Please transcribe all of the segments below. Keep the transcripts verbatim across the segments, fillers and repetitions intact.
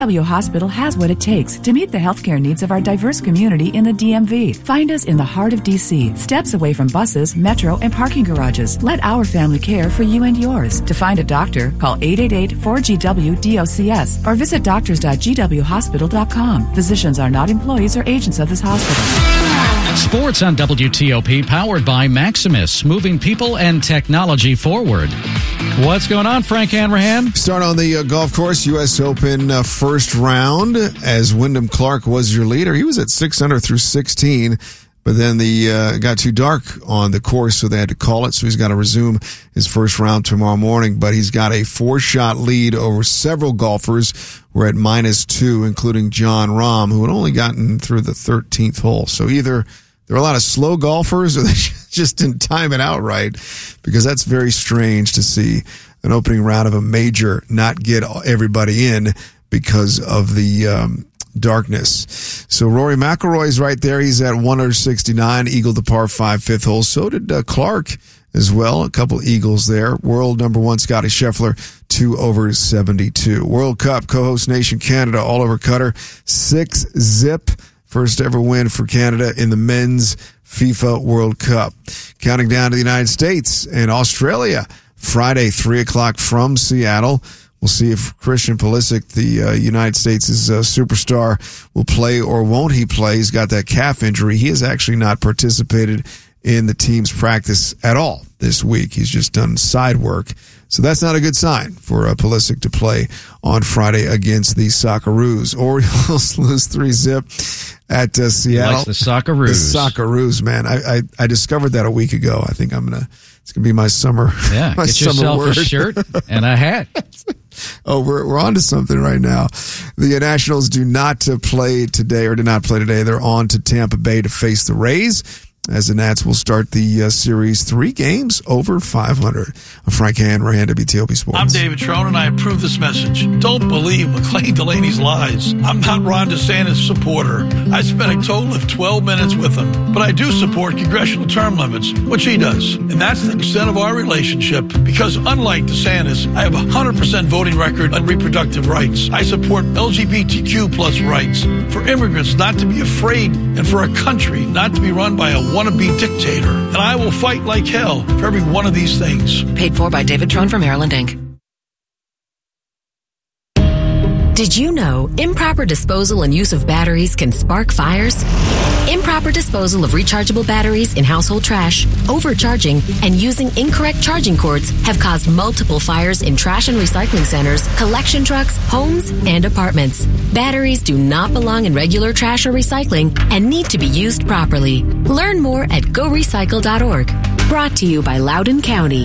W Hospital has what it takes to meet the healthcare needs of our diverse community in the D M V. Find us in the heart of D C, steps away from buses, metro, and parking garages. Let our family care for you and yours. To find a doctor, call eight eight eight, four G W, D O C S or visit doctors dot g w hospital dot com. Physicians are not employees or agents of this hospital. Sports on W T O P, powered by Maximus, moving people and technology forward. What's going on, Frank Hanrahan? Start on the uh, golf course, U S Open uh, first round, as Wyndham Clark was your leader. He was at six under through sixteen, but then the uh, got too dark on the course, so they had to call it. So he's got to resume his first round tomorrow morning. But he's got a four-shot lead over several golfers who are at minus two, including John Rahm, who had only gotten through the thirteenth hole. So either there are a lot of slow golfers or they just didn't time it out right, because that's very strange to see an opening round of a major not get everybody in because of the um, darkness. So Rory McIlroy's right there. He's at one under sixty-nine, eagled the par five fifth hole. So did uh, Clark as well. A couple eagles there. World number one, Scotty Scheffler, two over seventy-two. World Cup, co-host nation Canada, all over Qatar, six zip. First ever win for Canada in the men's FIFA World Cup. Counting down to the United States and Australia. Friday, three o'clock from Seattle. We'll see if Christian Pulisic, the uh, United States' uh, superstar, will play or won't he play. He's got that calf injury. He has actually not participated in the team's practice at all this week. He's just done side work. So that's not a good sign for uh, Pulisic to play on Friday against the Socceroos. Orioles lose three zip at uh, Seattle. Like the Socceroos. The Socceroos, man. I, I I discovered that a week ago. I think I'm gonna. It's gonna be my summer. Yeah, my get summer yourself word. a shirt and a hat. Oh, we're we're on to something right now. The Nationals do not uh, play today, or did not play today. They're on to Tampa Bay to face the Rays, as the Nats will start the uh, series three games over five hundred. I'm Frank Hanrahan, W T O P Sports. I'm David Trone, and I approve this message. Don't believe McLean Delaney's lies. I'm not Ron DeSantis' supporter. I spent a total of twelve minutes with him, but I do support congressional term limits, which he does. And that's the extent of our relationship, because unlike DeSantis, I have a one hundred percent voting record on reproductive rights. I support L G B T Q plus rights, for immigrants not to be afraid, and for a country not to be run by a wannabe dictator. And I will fight like hell for every one of these things. Paid for by David Trone for Maryland, Incorporated. Did you know improper disposal and use of batteries can spark fires? Improper disposal of rechargeable batteries in household trash, overcharging, and using incorrect charging cords have caused multiple fires in trash and recycling centers, collection trucks, homes, and apartments. Batteries do not belong in regular trash or recycling and need to be used properly. Learn more at go recycle dot org. Brought to you by Loudoun County.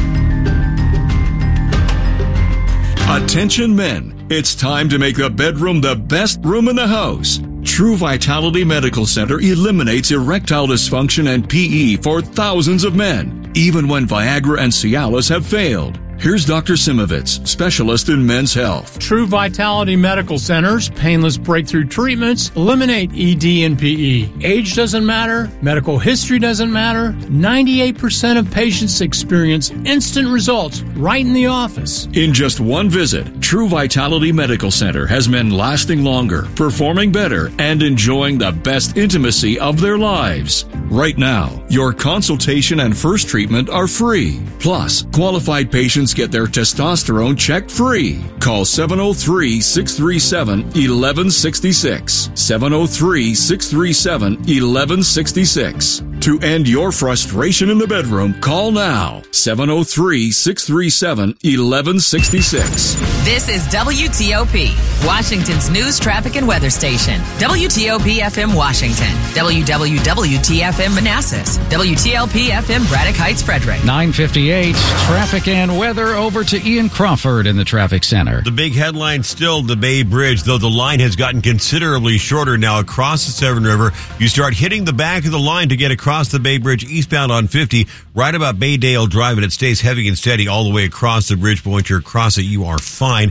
Attention men. It's time to make the bedroom the best room in the house. True Vitality Medical Center eliminates erectile dysfunction and P E for thousands of men, even when Viagra and Cialis have failed. Here's Doctor Simovitz, specialist in men's health. True Vitality Medical Center's painless breakthrough treatments eliminate E D and P E. Age doesn't matter. Medical history doesn't matter. ninety-eight percent of patients experience instant results right in the office. In just one visit, True Vitality Medical Center has men lasting longer, performing better, and enjoying the best intimacy of their lives. Right now, your consultation and first treatment are free. Plus, qualified patients get their testosterone checked free. Call seven oh three, six three seven, one one six six. seven oh three, six three seven, one one six six. To end your frustration in the bedroom, call now. seven oh three, six three seven, one one six six. This is W T O P, Washington's news, traffic, and weather station. W T O P F M Washington. W W W T F M Manassas. W T L P F M Braddock Heights, Frederick. nine fifty-eight, traffic and weather. Over to Ian Crawford in the traffic center. The big headline still the Bay Bridge, though the line has gotten considerably shorter now across the Severn River. You start hitting the back of the line to get across the Bay Bridge eastbound on fifty, right about Baydale Drive, and it stays heavy and steady all the way across the bridge. But once you're across it, you are fine.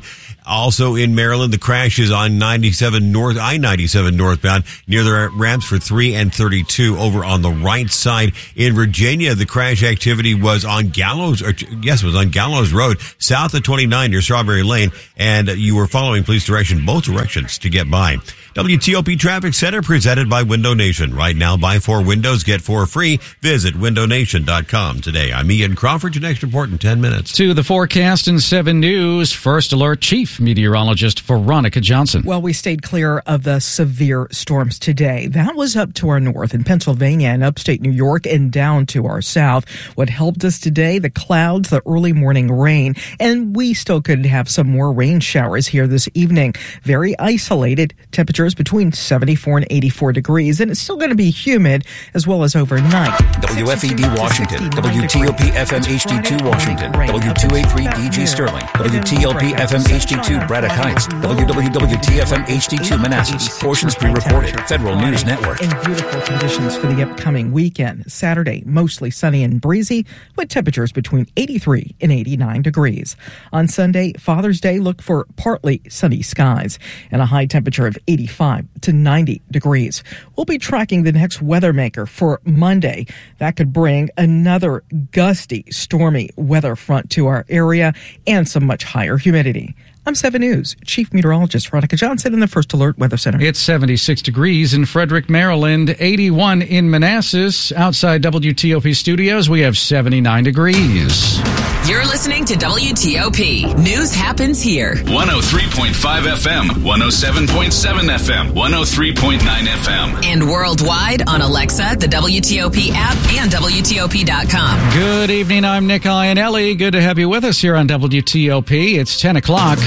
Also in Maryland, the crash is on ninety-seven north, I ninety-seven northbound near the ramps for three and thirty-two over on the right side. In Virginia, the crash activity was on Gallows, or yes, it was on Gallows Road, south of twenty-nine near Strawberry Lane, and you were following police direction, both directions to get by. W T O P Traffic Center presented by Window Nation. Right now, buy four windows, get four free. Visit window nation dot com today. I'm Ian Crawford. Your next report in ten minutes. To the forecast in seven News, First Alert Chief Meteorologist Veronica Johnson. Well, we stayed clear of the severe storms today. That was up to our north in Pennsylvania and upstate New York and down to our south. What helped us today, the clouds, the early morning rain, and we still could have some more rain showers here this evening. Very isolated. Temperatures between seventy-four and eighty-four degrees, and it's still going to be humid as well as overnight. W F E D Washington, W T O P F M H D two Washington, W two eighty-three D G Sterling, W T L P F M H D two Braddock Heights, W W W T F M H D two Manassas. Portions pre-reported. Federal News Network. And beautiful conditions for the upcoming weekend. Saturday, mostly sunny and breezy, with temperatures between eighty-three and eighty-nine degrees. On Sunday, Father's Day, look for partly sunny skies and a high temperature of eighty-five to ninety degrees. We'll be tracking the next weather maker for Monday. That could bring another gusty, stormy weather front to our area and some much higher humidity. I'm seven News Chief Meteorologist Veronica Johnson in the First Alert Weather Center. It's seventy-six degrees in Frederick, Maryland, eighty-one in Manassas. Outside W T O P studios, we have seventy-nine degrees. You're listening to W T O P. News happens here. one oh three point five F M, one oh seven point seven F M, one oh three point nine F M. And worldwide on Alexa, the W T O P app, and W T O P dot com. Good evening. I'm Nick Iannelli. Good to have you with us here on W T O P. It's ten o'clock.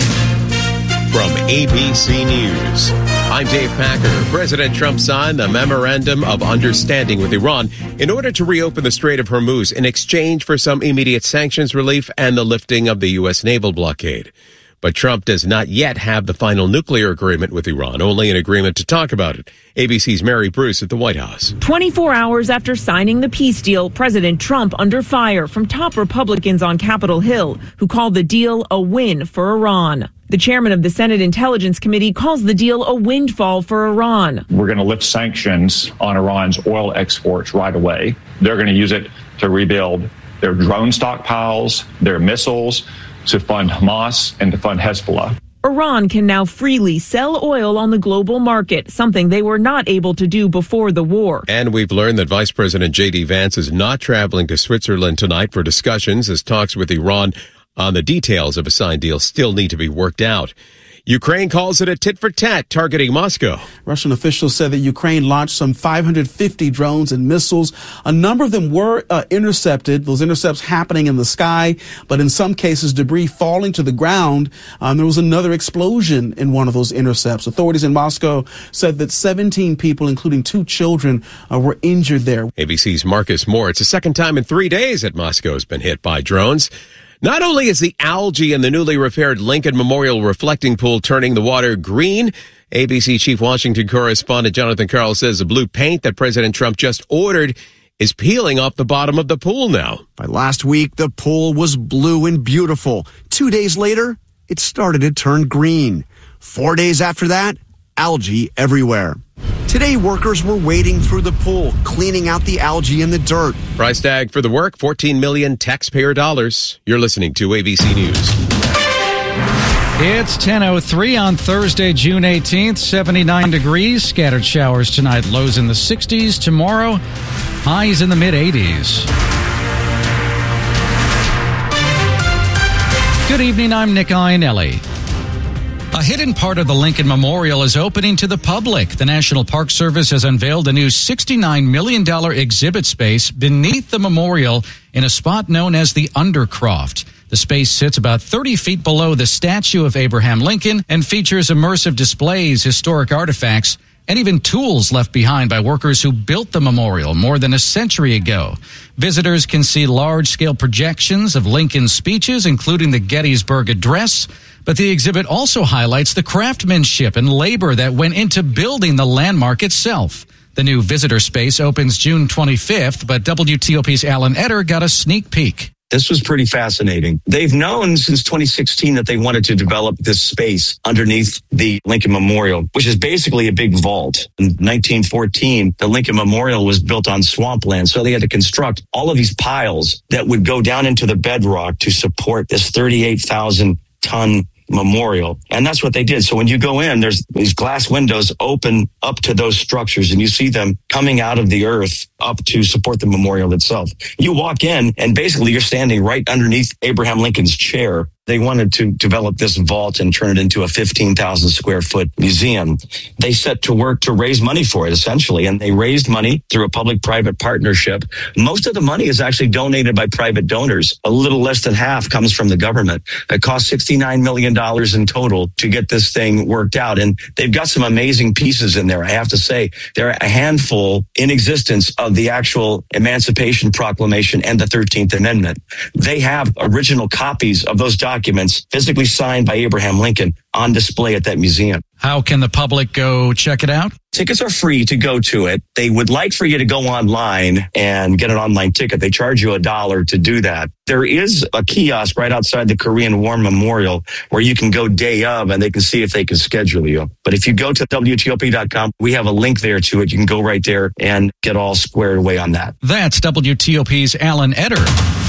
From A B C News, I'm Dave Packer. President Trump signed a memorandum of understanding with Iran in order to reopen the Strait of Hormuz in exchange for some immediate sanctions relief and the lifting of the U S naval blockade. But Trump does not yet have the final nuclear agreement with Iran, only an agreement to talk about it. A B C's Mary Bruce at the White House. twenty-four hours after signing the peace deal, President Trump under fire from top Republicans on Capitol Hill, who called the deal a win for Iran. The chairman of the Senate Intelligence Committee calls the deal a windfall for Iran. We're going to lift sanctions on Iran's oil exports right away. They're going to use it to rebuild their drone stockpiles, their missiles, to fund Hamas and to fund Hezbollah. Iran can now freely sell oil on the global market, something they were not able to do before the war. And we've learned that Vice President J D Vance is not traveling to Switzerland tonight for discussions as talks with Iran on the details of a signed deal still need to be worked out. Ukraine calls it a tit-for-tat targeting Moscow. Russian officials said that Ukraine launched some five hundred fifty drones and missiles. A number of them were uh, intercepted, those intercepts happening in the sky, but in some cases debris falling to the ground. Um, there was another explosion in one of those intercepts. Authorities in Moscow said that seventeen people, including two children, uh, were injured there. A B C's Marcus Moore. It's the second time in three days that Moscow has been hit by drones. Not only is the algae in the newly repaired Lincoln Memorial reflecting pool turning the water green, A B C Chief Washington correspondent Jonathan Karl says the blue paint that President Trump just ordered is peeling off the bottom of the pool now. By last week, the pool was blue and beautiful. Two days later, it started to turn green. Four days after that, algae everywhere. Today, workers were wading through the pool, cleaning out the algae and the dirt. Price tag for the work, fourteen million taxpayer dollars. You're listening to A B C News. It's ten oh three on Thursday, June eighteenth, seventy-nine degrees. Scattered showers tonight, lows in the sixties. Tomorrow, highs in the mid-eighties. Good evening, I'm Nick Iannelli. A hidden part of the Lincoln Memorial is opening to the public. The National Park Service has unveiled a new sixty-nine million dollars exhibit space beneath the memorial in a spot known as the Undercroft. The space sits about thirty feet below the statue of Abraham Lincoln and features immersive displays, historic artifacts, and even tools left behind by workers who built the memorial more than a century ago. Visitors can see large-scale projections of Lincoln's speeches, including the Gettysburg Address. But the exhibit also highlights the craftsmanship and labor that went into building the landmark itself. The new visitor space opens June twenty-fifth, but W T O P's Alan Etter got a sneak peek. This was pretty fascinating. They've known since twenty sixteen that they wanted to develop this space underneath the Lincoln Memorial, which is basically a big vault. In nineteen fourteen, the Lincoln Memorial was built on swampland, so they had to construct all of these piles that would go down into the bedrock to support this thirty-eight thousand ton memorial. And that's what they did. So when you go in, there's these glass windows open up to those structures, and you see them coming out of the earth up to support the memorial itself. You walk in, and basically you're standing right underneath Abraham Lincoln's chair. They wanted to develop this vault and turn it into a fifteen thousand square foot museum. They set to work to raise money for it, essentially, and they raised money through a public-private partnership. Most of the money is actually donated by private donors. A little less than half comes from the government. It cost sixty-nine million dollars in total to get this thing worked out, and they've got some amazing pieces in there. I have to say, there are a handful in existence of the actual Emancipation Proclamation and the thirteenth Amendment. They have original copies of those documents documents physically signed by Abraham Lincoln on display at that museum. How can the public go check it out? Tickets are free to go to it. They would like for you to go online and get an online ticket. They charge you a dollar to do that. There is a kiosk right outside the Korean War Memorial where you can go day of and they can see if they can schedule you. But if you go to W T O P dot com, we have a link there to it. You can go right there and get all squared away on that. That's W T O P's Alan Eder.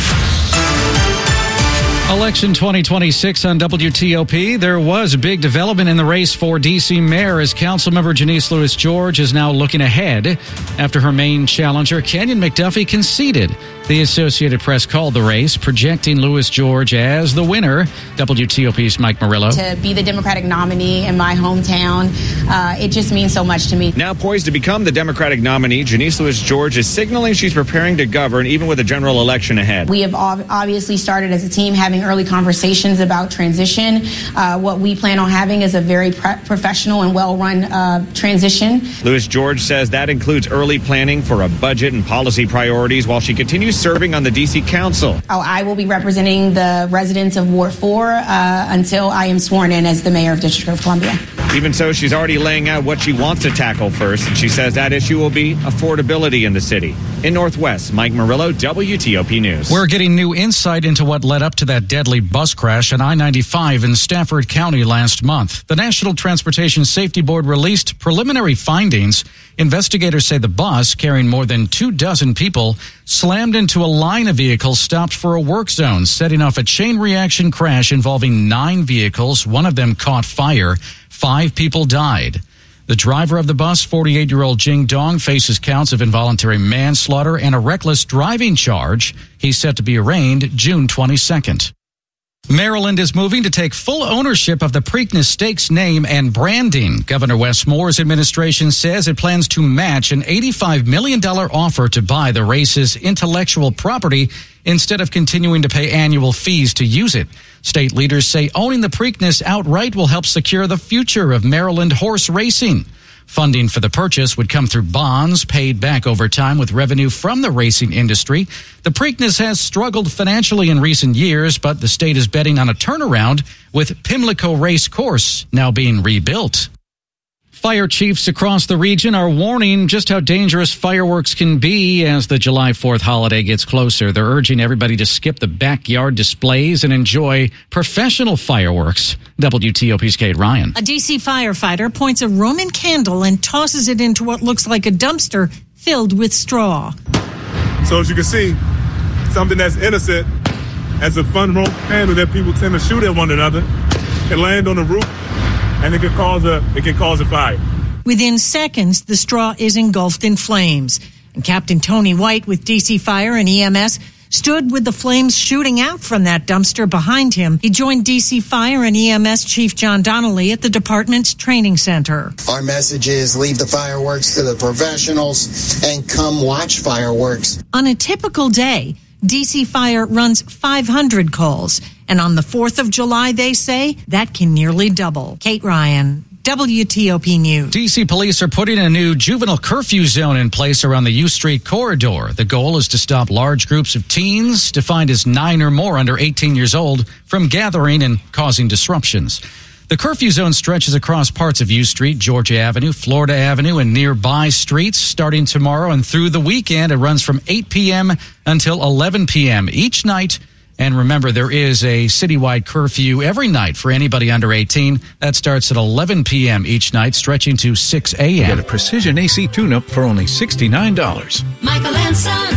Election twenty twenty-six on W T O P. There was a big development in the race for D C mayor as Councilmember Janice Lewis George is now looking ahead after her main challenger, Kenyon McDuffie, conceded. The Associated Press called the race, projecting Lewis George as the winner. W T O P's Mike Murillo. To be the Democratic nominee in my hometown, uh, it just means so much to me. Now poised to become the Democratic nominee, Janice Lewis George is signaling she's preparing to govern even with a general election ahead. We have obviously started as a team having early conversations about transition. Uh, what we plan on having is a very pre- professional and well-run uh, transition. Lewis George says that includes early planning for a budget and policy priorities while she continues serving on the D C Council. Oh, I will be representing the residents of Ward four uh, until I am sworn in as the mayor of District of Columbia. Even so, she's already laying out what she wants to tackle first, and she says that issue will be affordability in the city. In Northwest, Mike Murillo, W T O P News. We're getting new insight into what led up to that deadly bus crash on I ninety-five in Stafford County last month. The National Transportation Safety Board released preliminary findings. Investigators say the bus, carrying more than two dozen people, slammed into a line of vehicles stopped for a work zone, setting off a chain reaction crash involving nine vehicles. One of them caught fire. Five people died. The driver of the bus, forty-eight-year-old Jing Dong, faces counts of involuntary manslaughter and a reckless driving charge. He's set to be arraigned June twenty-second. Maryland is moving to take full ownership of the Preakness Stakes name and branding. Governor Wes Moore's administration says it plans to match an eighty-five million dollars offer to buy the race's intellectual property instead of continuing to pay annual fees to use it. State leaders say owning the Preakness outright will help secure the future of Maryland horse racing. Funding for the purchase would come through bonds paid back over time with revenue from the racing industry. The Preakness has struggled financially in recent years, but the state is betting on a turnaround with Pimlico Race Course now being rebuilt. Fire chiefs across the region are warning just how dangerous fireworks can be as the July fourth holiday gets closer. They're urging everybody to skip the backyard displays and enjoy professional fireworks. W T O P's Kate Ryan. A D C firefighter points a Roman candle and tosses it into what looks like a dumpster filled with straw. So as you can see, something that's innocent as a fun Roman candle that people tend to shoot at one another can land on the roof. And it can cause a it can cause a fire. Within seconds, the straw is engulfed in flames. And Captain Tony White with D C Fire and E M S stood with the flames shooting out from that dumpster behind him. He joined D C Fire and E M S Chief John Donnelly at the department's training center. Our message is leave the fireworks to the professionals and come watch fireworks. On a typical day, D C Fire runs five hundred calls. And on the fourth of July, they say, that can nearly double. Kate Ryan, W T O P News. D C police are putting a new juvenile curfew zone in place around the U Street corridor. The goal is to stop large groups of teens, defined as nine or more under eighteen years old, from gathering and causing disruptions. The curfew zone stretches across parts of U Street, Georgia Avenue, Florida Avenue, and nearby streets. Starting tomorrow and through the weekend, it runs from eight p.m. until eleven p.m. each night And remember, there is a citywide curfew every night for anybody under eighteen. That starts at eleven p.m. each night, stretching to six a.m. Get a Precision A C tune-up for only sixty-nine dollars. Michael and Son.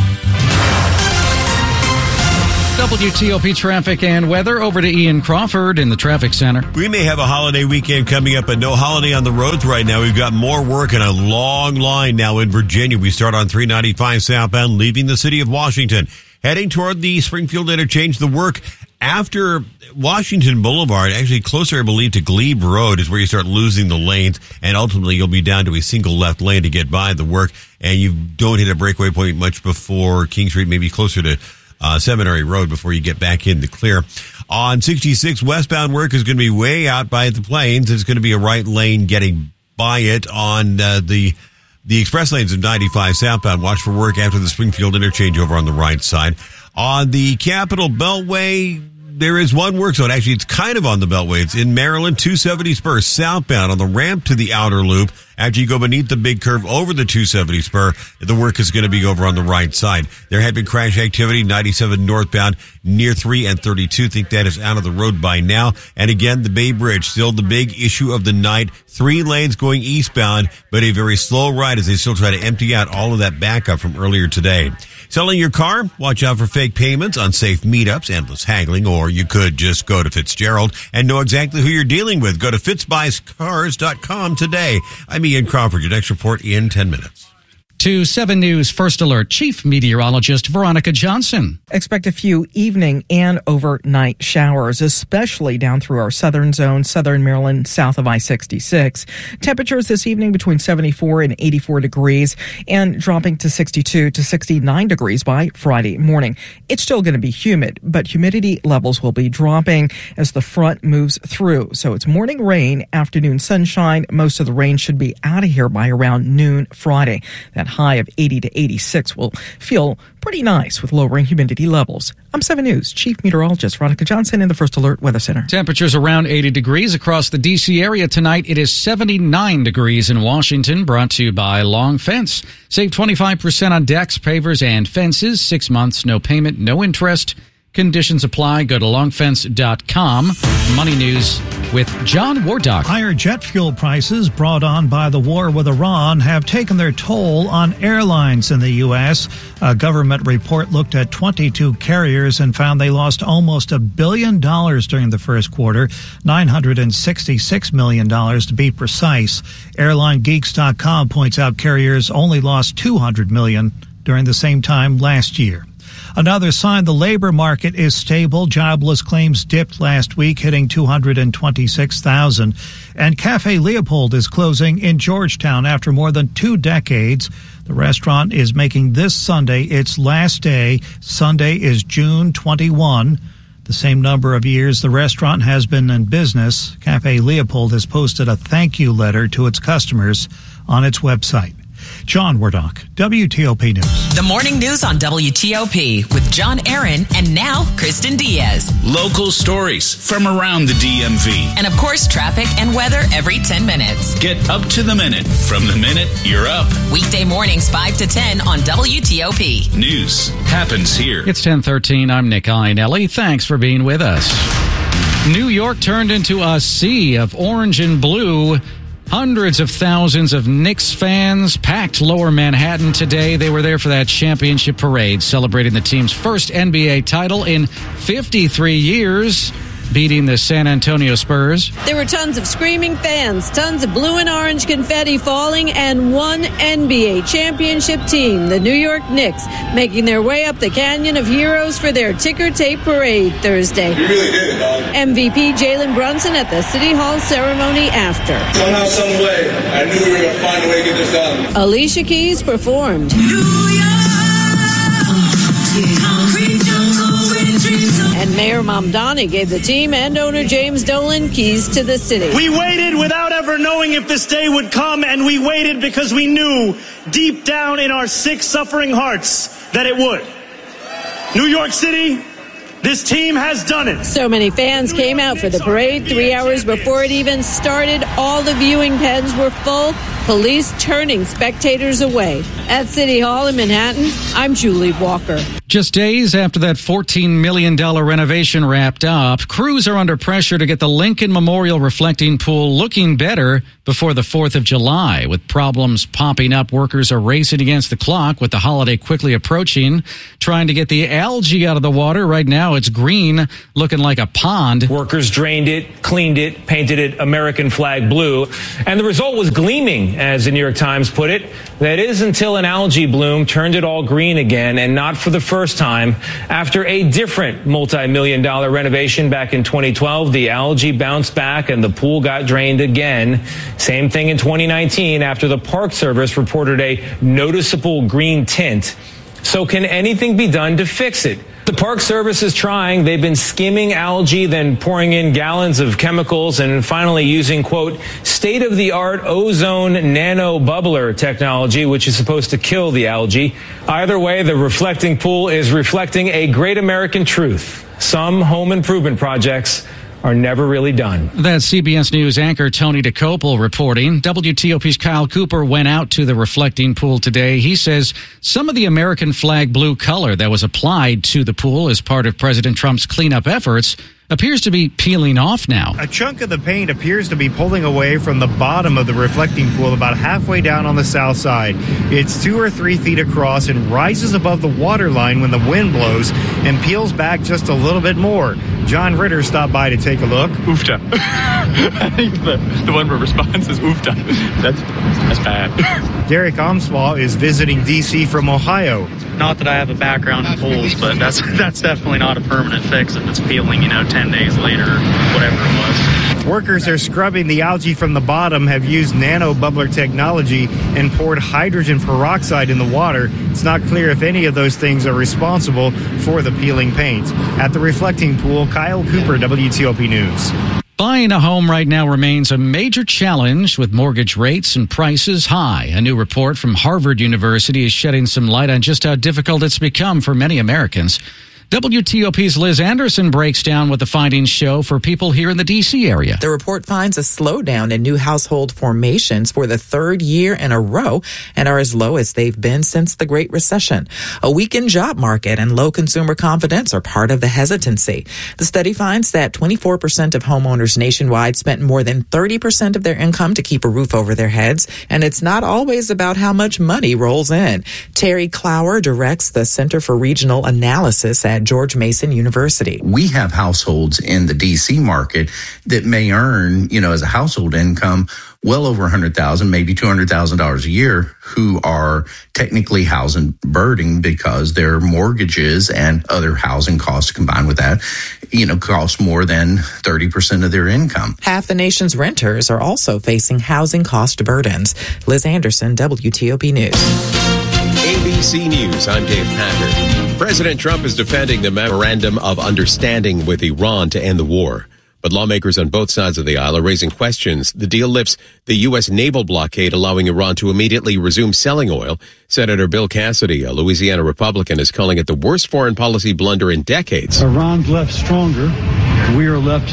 W T O P traffic and weather. Over to Ian Crawford in the traffic center. We may have a holiday weekend coming up, but no holiday on the roads right now. We've got more work and a long line now in Virginia. We start on three ninety-five southbound, leaving the city of Washington, heading toward the Springfield interchange. The work after Washington Boulevard, actually closer, I believe, to Glebe Road is where you start losing the lanes, and ultimately you'll be down to a single left lane to get by the work, and you don't hit a breakaway point much before King Street, maybe closer to Uh, Seminary Road before you get back in the clear. On sixty-six, westbound work is going to be way out by the Plains. It's going to be a right lane getting by it on uh, the the express lanes of ninety-five southbound. Watch for work after the Springfield interchange over on the right side. On the Capitol Beltway, there is one work zone. Actually, it's kind of on the Beltway. It's in Maryland, two seventy Spur southbound on the ramp to the outer loop. After you go beneath the big curve over the two seventy Spur, the work is going to be over on the right side. There had been crash activity, ninety-seven northbound near three and thirty-two. Think that is out of the road by now. And again, the Bay Bridge, still the big issue of the night. Three lanes going eastbound, but a very slow ride as they still try to empty out all of that backup from earlier today. Selling your car? Watch out for fake payments, unsafe meetups, endless haggling, or you could just go to Fitzgerald and know exactly who you're dealing with. Go to fitz buys cars dot com today. I'm Ian Crawford. Your next report in ten minutes. To seven News First Alert Chief Meteorologist Veronica Johnson. Expect a few evening and overnight showers, especially down through our southern zone, southern Maryland, south of I sixty-six. Temperatures this evening between seventy-four and eighty-four degrees and dropping to sixty-two to sixty-nine degrees by Friday morning. It's still going to be humid, but humidity levels will be dropping as the front moves through. So it's morning rain, afternoon sunshine. Most of the rain should be out of here by around noon Friday. That high of eighty to eighty-six will feel pretty nice with lowering humidity levels. I'm seven News Chief Meteorologist Veronica Johnson in the First Alert Weather Center. Temperatures around eighty degrees across the D C area tonight. It is seventy-nine degrees in Washington, brought to you by Long Fence. Save twenty-five percent on decks, pavers, and fences. Six months, no payment, no interest. Conditions apply. Go to long fence dot com. Money News with John Wardock. Higher jet fuel prices brought on by the war with Iran have taken their toll on airlines in the U S. A government report looked at twenty-two carriers and found they lost almost a billion dollars during the first quarter, nine hundred sixty-six million dollars to be precise. airline geeks dot com points out carriers only lost two hundred million dollars during the same time last year. Another sign the labor market is stable. Jobless claims dipped last week, hitting two hundred twenty-six thousand. And Cafe Leopold is closing in Georgetown after more than two decades. The restaurant is making this Sunday its last day. Sunday is June twenty-first. The same number of years the restaurant has been in business. Cafe Leopold has posted a thank you letter to its customers on its website. John Wardock, W T O P News. The morning news on W T O P with John Aaron and now Kristen Diaz. Local stories from around the D M V. And of course, traffic and weather every ten minutes. Get up to the minute from the minute you're up. Weekday mornings five to ten on W T O P. News happens here. It's ten thirteen. I'm Nick Iannelli. Thanks for being with us. New York turned into a sea of orange and blue. Hundreds of thousands of Knicks fans packed Lower Manhattan today. They were there for that championship parade, celebrating the team's first N B A title in fifty-three years, beating the San Antonio Spurs. There were tons of screaming fans, tons of blue and orange confetti falling, and one N B A championship team, the New York Knicks, making their way up the Canyon of Heroes for their ticker tape parade Thursday. You really did it, dog. M V P Jalen Brunson at the City Hall ceremony after. Somehow, some way, I knew we were going to find a way to get this done. Alicia Keys performed. And Mayor Mamdani gave the team and owner James Dolan keys to the city. We waited without ever knowing if this day would come, and we waited because we knew deep down in our sick, suffering hearts that it would. New York City, this team has done it. So many fans came out for the parade three hours before it even started. All the viewing pens were full. police turning spectators away. At City Hall in Manhattan, I'm Julie Walker. Just days after that fourteen million dollars renovation wrapped up, crews are under pressure to get the Lincoln Memorial reflecting pool looking better before the fourth of July. With problems popping up, workers are racing against the clock with the holiday quickly approaching, trying to get the algae out of the water. Right now it's green, looking like a pond. Workers drained it, cleaned it, painted it American flag blue, and the result was gleaming, as the New York Times put it. That is until an algae bloom turned it all green again, and not for the first time. After a different multi-million dollar renovation back in twenty twelve, the algae bounced back and the pool got drained again. Same thing in twenty nineteen after the Park Service reported a noticeable green tint. So can anything be done to fix it? The Park Service is trying. They've been skimming algae, then pouring in gallons of chemicals, and finally using, quote, state-of-the-art ozone nano bubbler technology, which is supposed to kill the algae. Either way, the reflecting pool is reflecting a great American truth. Some home improvement projects are never really done. That's C B S News anchor Tony DeCopel reporting. W T O P's Kyle Cooper went out to the reflecting pool today. He says some of the American flag blue color that was applied to the pool as part of President Trump's cleanup efforts appears to be peeling off now. A chunk of the paint appears to be pulling away from the bottom of the reflecting pool about halfway down on the south side. It's two or three feet across and rises above the water line when the wind blows and peels back just a little bit more. John Ritter stopped by to take a look. Oofta. I think the, the one response is oofta. That's, that's bad. Derek Omsbaugh is visiting D C from Ohio. Not that I have a background in pools, but that's that's definitely not a permanent fix if it's peeling, you know, ten days later, whatever it was. Workers are scrubbing the algae from the bottom, have used nano bubbler technology, and poured hydrogen peroxide in the water. It's not clear if any of those things are responsible for the peeling paint. At the reflecting pool, Kyle Cooper, W T O P News. Buying a home right now remains a major challenge with mortgage rates and prices high. A new report from Harvard University is shedding some light on just how difficult it's become for many Americans. W T O P's Liz Anderson breaks down what the findings show for people here in the D C area. The report finds a slowdown in new household formations for the third year in a row and are as low as they've been since the Great Recession. A weakened job market and low consumer confidence are part of the hesitancy. The study finds that twenty-four percent of homeowners nationwide spent more than thirty percent of their income to keep a roof over their heads, and it's not always about how much money rolls in. Terry Clower directs the Center for Regional Analysis at George Mason University. We have households in the D C market that may earn, you know, as a household income, well over one hundred thousand dollars, maybe two hundred thousand dollars a year, who are technically housing burden because their mortgages and other housing costs combined with that, you know, cost more than thirty percent of their income. Half the nation's renters are also facing housing cost burdens. Liz Anderson, W T O P News. A B C News, I'm Dave Packer. President Trump is defending the memorandum of understanding with Iran to end the war. But lawmakers on both sides of the aisle are raising questions. The deal lifts the U S naval blockade, allowing Iran to immediately resume selling oil. Senator Bill Cassidy, a Louisiana Republican, is calling it the worst foreign policy blunder in decades. Iran's left stronger. We are left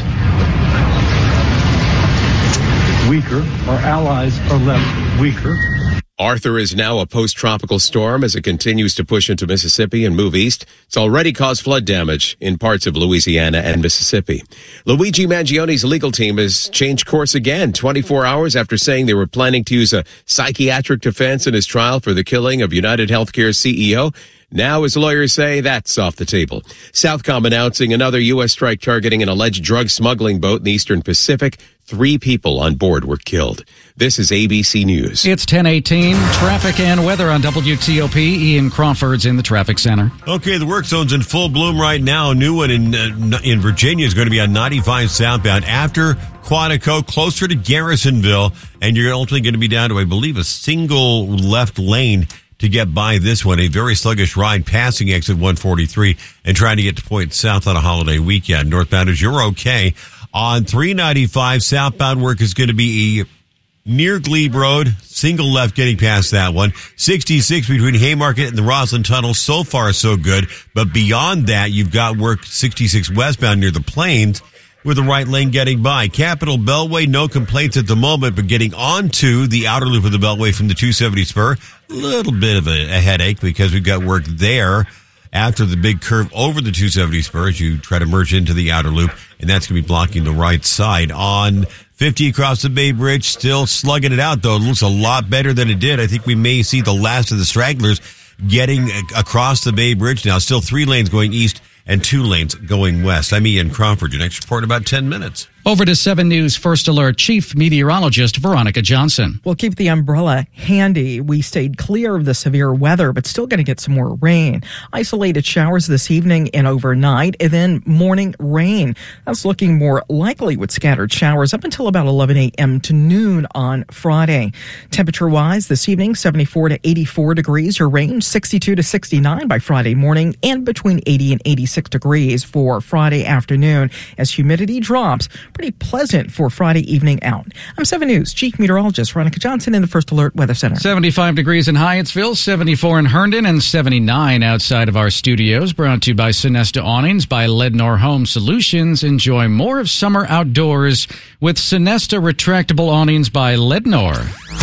weaker. Our allies are left weaker. Arthur is now a post-tropical storm as it continues to push into Mississippi and move east. It's already caused flood damage in parts of Louisiana and Mississippi. Luigi Mangione's legal team has changed course again twenty-four hours after saying they were planning to use a psychiatric defense in his trial for the killing of United Healthcare C E O. Now his lawyers say that's off the table. Southcom announcing another U S strike targeting an alleged drug smuggling boat in the Eastern Pacific. Three people on board were killed. This is A B C News. It's ten eighteen. Traffic and weather on W T O P. Ian Crawford's in the traffic center. Okay, the work zone's in full bloom right now. A new one in uh, in Virginia is going to be on ninety-five southbound after Quantico, closer to Garrisonville, and you're ultimately going to be down to, I believe, a single left lane to get by this one. A very sluggish ride passing exit one forty-three and trying to get to Point South on a holiday weekend. Northbounders, you're okay. On three ninety-five, southbound work is going to be near Glebe Road, single left getting past that one. sixty-six between Haymarket and the Roslyn Tunnel, so far so good. But beyond that, you've got work sixty-six westbound near the Plains. with the right lane getting by. Capitol Beltway, no complaints at the moment, but getting onto the outer loop of the Beltway from the two seventy spur, a little bit of a, a headache because we've got work there after the big curve over the two seventy spur as you try to merge into the outer loop, and that's going to be blocking the right side. On fifty across the Bay Bridge, still slugging it out, though. It looks a lot better than it did. I think we may see the last of the stragglers getting across the Bay Bridge now. Still three lanes going east and two lanes going west. I'm Ian Crawford. Your next report in about ten minutes. Over to seven News First Alert Chief Meteorologist Veronica Johnson. We'll keep the umbrella handy. We stayed clear of the severe weather, but still going to get some more rain. Isolated showers this evening and overnight, and then morning rain. That's looking more likely with scattered showers up until about eleven a.m. to noon on Friday. Temperature-wise, this evening, seventy-four to eighty-four degrees. Your range, sixty-two to sixty-nine by Friday morning, and between eighty and eighty-six degrees for Friday afternoon as humidity drops. Pretty pleasant for Friday evening out. I'm seven News Chief Meteorologist Veronica Johnson in the First Alert Weather Center. seventy-five degrees in Hyattsville, seventy-four in Herndon, and seventy-nine outside of our studios. Brought to you by Sonesta Awnings by Lednor Home Solutions. Enjoy more of summer outdoors with Sonesta Retractable Awnings by Lednor.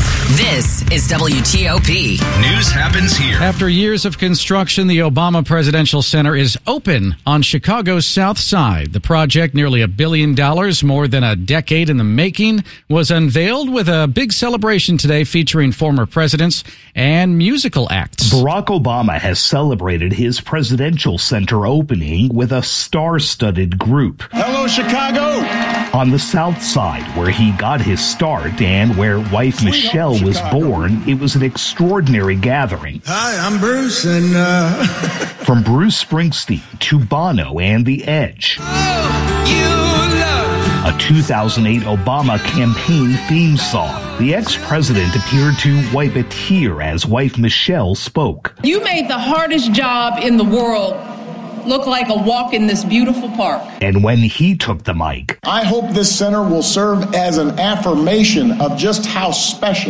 This is W T O P. News happens here. After years of construction, the Obama Presidential Center is open on Chicago's South Side. The project, nearly a billion dollars, more than a decade in the making, was unveiled with a big celebration today featuring former presidents and musical acts. Barack Obama has celebrated his presidential center opening with a star-studded group. Hello, Chicago! On the South Side, where he got his start and where wife Michelle was born, it was an extraordinary gathering. Hi, I'm Bruce, and uh... From Bruce Springsteen to Bono and The Edge. Oh, you love. A two thousand eight Obama campaign theme song. The ex-president appeared to wipe a tear as wife Michelle spoke. You made the hardest job in the world look like a walk in this beautiful park. And when he took the mic, I hope this center will serve as an affirmation of just how special,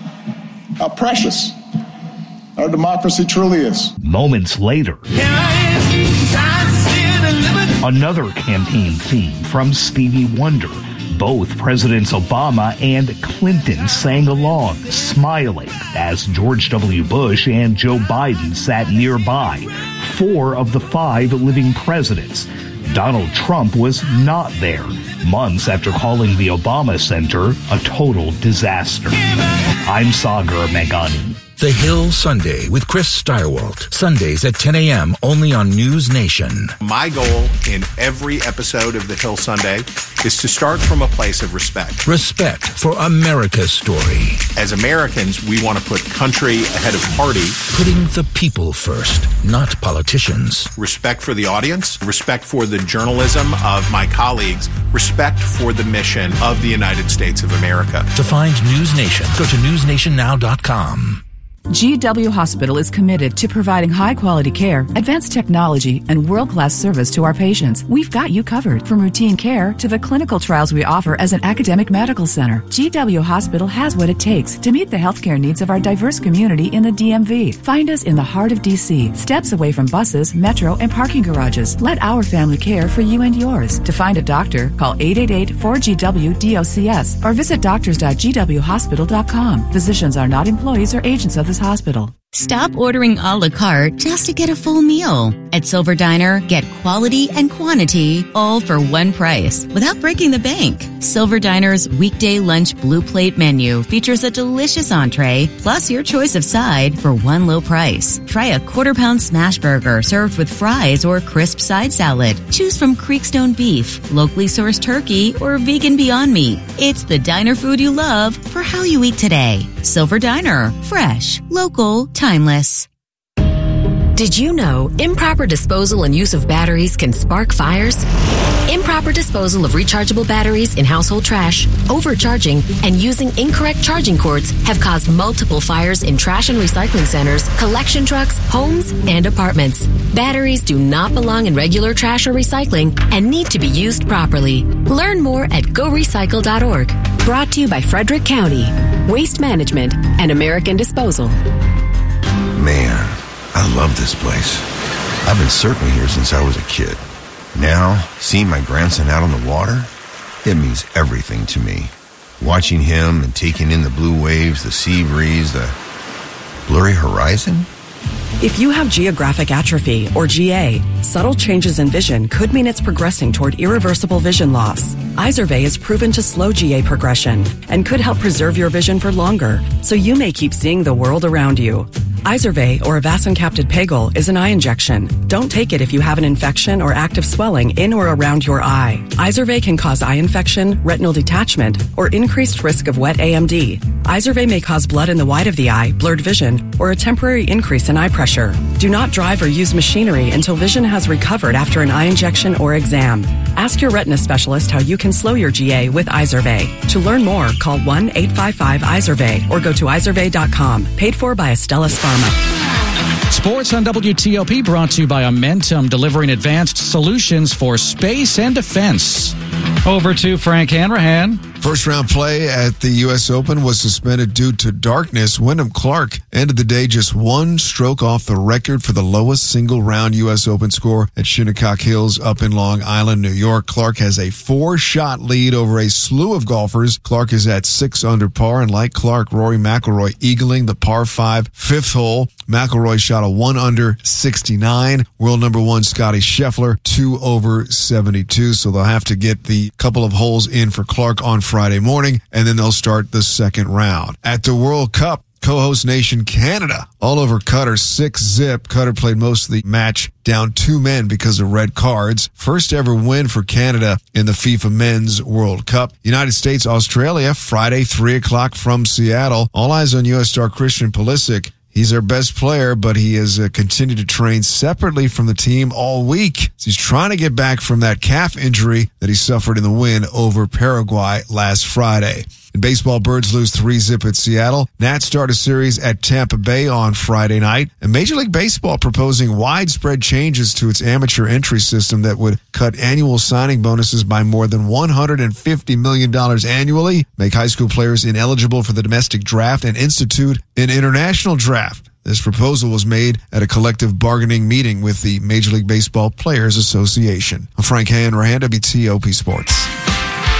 how precious our democracy truly is. Moments later, another campaign theme from Stevie Wonder. Both Presidents Obama and Clinton sang along, smiling, as George W. Bush and Joe Biden sat nearby, four of the five living presidents. Donald Trump was not there, months after calling the Obama Center a total disaster. I'm Sagar Meghani. The Hill Sunday with Chris Steigerwalt. Sundays at ten a.m. only on News Nation. My goal in every episode of The Hill Sunday is to start from a place of respect. Respect for America's story. As Americans, we want to put country ahead of party. Putting the people first, not politicians. Respect for the audience. Respect for the journalism of my colleagues. Respect for the mission of the United States of America. To find News Nation, go to news nation now dot com. G W Hospital is committed to providing high-quality care, advanced technology, and world-class service to our patients. We've got you covered, from routine care to the clinical trials we offer as an academic medical center. G W Hospital has what it takes to meet the healthcare needs of our diverse community in the D M V. Find us in the heart of D C, steps away from buses, metro, and parking garages. Let our family care for you and yours. To find a doctor, call eight eight eight, four G W, D O C S or visit doctors dot g w hospital dot com. Physicians are not employees or agents of this hospital. Stop ordering a la carte just to get a full meal. At Silver Diner, get quality and quantity all for one price without breaking the bank. Silver Diner's weekday lunch blue plate menu features a delicious entree plus your choice of side for one low price. Try a quarter pound smash burger served with fries or crisp side salad. Choose from Creekstone beef, locally sourced turkey, or vegan Beyond Meat. It's the diner food you love for how you eat today. Silver Diner. Fresh, local, timeless. Did you know improper disposal and use of batteries can spark fires? Improper disposal of rechargeable batteries in household trash, overcharging, and using incorrect charging cords have caused multiple fires in trash and recycling centers, collection trucks, homes, and apartments. Batteries do not belong in regular trash or recycling and need to be used properly. Learn more at go recycle dot org. Brought to you by Frederick County, Waste Management, and American Disposal. Man, I love this place. I've been surfing here since I was a kid. Now, seeing my grandson out on the water, it means everything to me. Watching him and taking in the blue waves, the sea breeze, the blurry horizon. If you have geographic atrophy, or G A, subtle changes in vision could mean it's progressing toward irreversible vision loss. Izervay is proven to slow G A progression and could help preserve your vision for longer, so you may keep seeing the world around you. Izervay, or avacincaptad pegol, is an eye injection. Don't take it if you have an infection or active swelling in or around your eye. Izervay can cause eye infection, retinal detachment, or increased risk of wet A M D. Izervay may cause blood in the white of the eye, blurred vision, or a temporary increase in eye pressure. Do not drive or use machinery until vision has recovered after an eye injection or exam. Ask your retina specialist how you can slow your G A with Izervay. To learn more, call one eight five five Izervay or go to izervay dot com. Paid for by Astellas Pharma. Sports on W T O P brought to you by Amentum, delivering advanced solutions for space and defense. Over to Frank Hanrahan. First round play at the U S Open was suspended due to darkness. Wyndham Clark ended the day just one stroke off the record for the lowest single round U S Open score at Shinnecock Hills up in Long Island, New York. Clark has a four shot lead over a slew of golfers. Clark is at six under par, and like Clark, Rory McIlroy eagling the par five fifth hole. McIlroy shot a one under sixty-nine. World number one Scotty Scheffler two over seventy-two. So they'll have to get the couple of holes in for Clark on Friday morning, and then they'll start the second round. At the World Cup, co-host nation Canada all over Qatar, six zip. Qatar played most of the match down two men because of red cards. First ever win for Canada in the FIFA Men's World Cup. United States, Australia, Friday, three o'clock from Seattle. All eyes on U S star Christian Pulisic. He's our best player, but he has uh, continued to train separately from the team all week. So he's trying to get back from that calf injury that he suffered in the win over Paraguay last Friday. In baseball, Birds lose three zip at Seattle. Nats start a series at Tampa Bay on Friday night. And Major League Baseball proposing widespread changes to its amateur entry system that would cut annual signing bonuses by more than one hundred fifty million dollars annually, make high school players ineligible for the domestic draft, and institute an international draft. This proposal was made at a collective bargaining meeting with the Major League Baseball Players Association. I'm Frank Hanrahan, W T O P Sports.